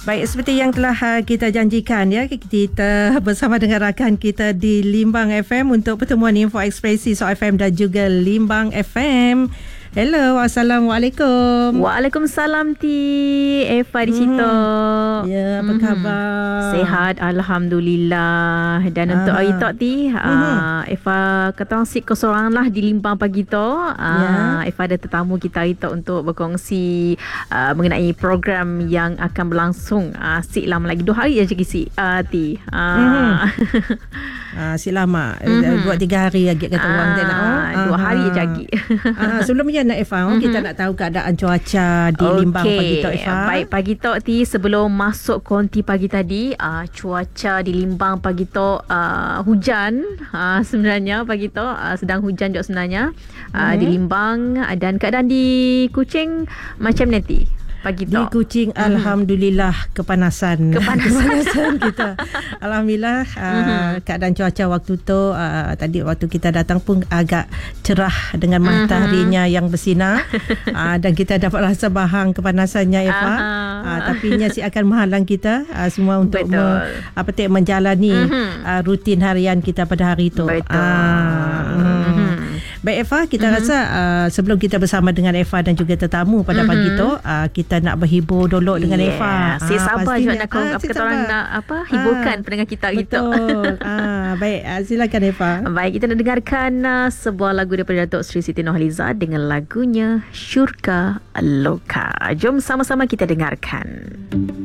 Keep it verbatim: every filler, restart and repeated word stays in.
Baik, seperti yang telah uh, kita janjikan ya, kita bersama dengan rakan kita di Limbang F M untuk pertemuan Info Ekspresi So F M dan juga Limbang F M. Hello, Assalamualaikum. Waalaikumsalam Ti. Eva di situ. Hmm. Ya, apa khabar? Sehat, Alhamdulillah. Dan untuk Ah. hari Tok Ti, Mhm. uh, Eva kata orang sit keseorang lah di Limbang pagi tu. Uh, Ya. Eva ada tetamu kita hari Tok untuk berkongsi uh, mengenai program yang akan berlangsung. Uh, sit lama lagi. Dua hari aja si uh, Ti. Uh, Mhm. Ah, si lama. Mhm. Dua tiga hari lagi kata orang tak nak. Oh. Dua Ah. hari je lagi. Ah, sebelum ni nak Eva, mm-hmm. kita nak tahu keadaan cuaca di okay. Limbang pagi tu Eva. Baik, pagi tu Ti, sebelum masuk konti pagi tadi, uh, cuaca di Limbang pagi tu uh, hujan uh, sebenarnya pagi tu uh, sedang hujan juga sebenarnya uh, mm-hmm. di Limbang, dan keadaan di Kuching macam ni Ti. Pagi di Kuching, mm-hmm. Alhamdulillah kepanasan kepanasan, kepanasan kita. Alhamdulillah uh, mm-hmm. keadaan cuaca waktu tu uh, tadi waktu kita datang pun agak cerah dengan mataharinya mm-hmm. yang bersinar uh, dan kita dapat rasa bahang kepanasannya Eva. Uh, tapi nasi akan menghalang kita uh, semua untuk me, apa tak menjalani mm-hmm. uh, rutin harian kita pada hari itu. Betul. Uh, mm. Baik Eva, kita mm-hmm. rasa uh, sebelum kita bersama dengan Eva dan juga tetamu pada mm-hmm. pagi tu, uh, kita nak berhibur dulu dengan yeah. Eva. Saya ah, sabar je nak ah, apa kata orang nak apa hiburkan ah, pendengar kita gitu. Betul. ah, baik, ah, silakan Eva. Baik, kita nak dengarkan uh, sebuah lagu daripada Datuk Sri Siti Nurhaliza dengan lagunya Syurga Loka. Jom sama-sama kita dengarkan.